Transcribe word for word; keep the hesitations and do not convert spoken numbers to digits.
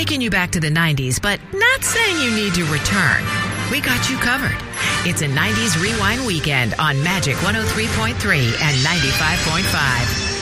taking you back to the nineties, but not saying you need to return. We got you covered. It's a nineties Rewind Weekend on Magic one oh three point three and ninety-five point five.